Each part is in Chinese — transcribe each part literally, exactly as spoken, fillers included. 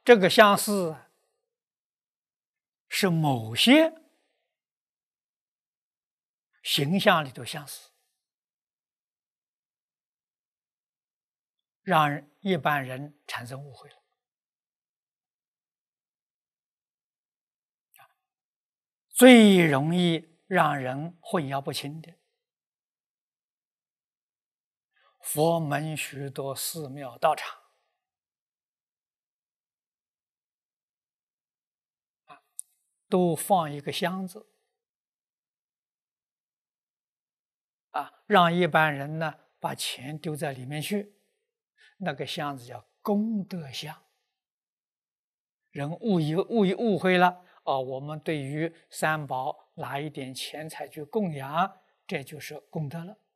这个相似是某些形象里头相似，让一般人产生误会了。最容易让人混淆不清的，佛门许多寺庙道场啊，都放一个箱子啊，让一般人呢把钱丢在里面去，那个箱子叫功德箱，人误以误以误会了。哦，我们对于三宝拿一点钱财去供养，这就是功德了。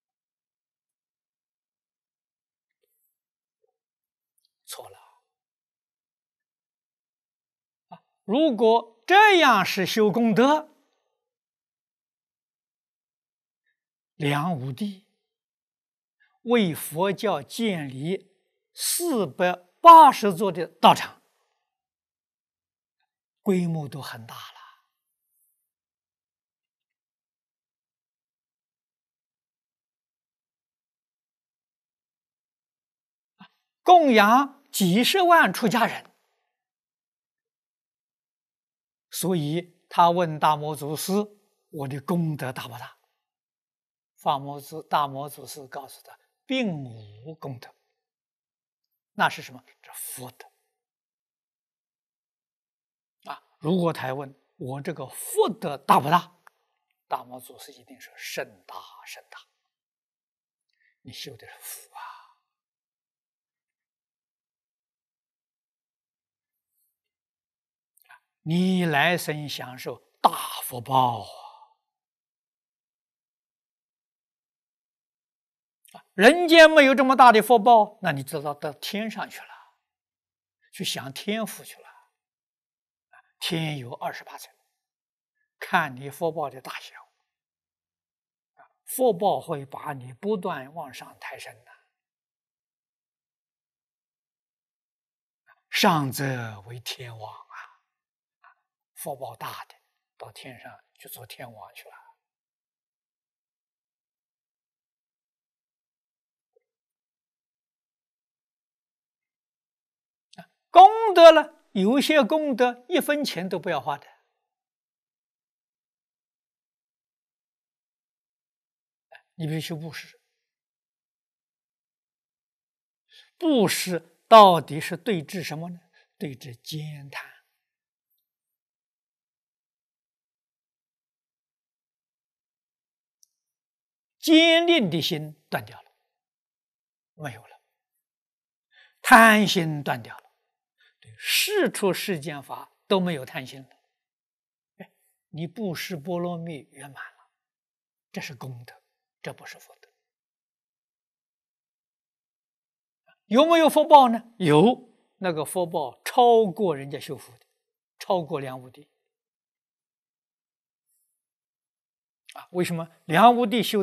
错了啊！如果这样是修功德，梁武帝为佛教建立四百八十座的道场，规模都很大了。供养几十万出家人，所以他问大摩祖师：“我的功德大不大？”法摩祖大摩祖师告诉他：“并无功德。”那是什么？这福德啊！如果他问我这个福德大不大，大摩祖师一定说甚大甚大。你修的是福啊！你来生享受大福报啊！人间没有这么大的福报，那你知道到天上去了，去享天福去了。天有二十八层，看你福报的大小，福报会把你不断往上抬升的。上则为天王啊！福报大的到天上去做天王去了。功德了，有些功德一分钱都不要花的。你比如修布施，布施到底是对治什么呢？对治慳贪。奸佞的心断掉了，没有了；贪心断掉了，对世出世间法都没有贪心了。哎，你布施波罗蜜圆满了，这是功德，这不是福德。有没有福报呢？有，那个福报超过人家修福的，超过梁武帝啊！为什么梁武帝修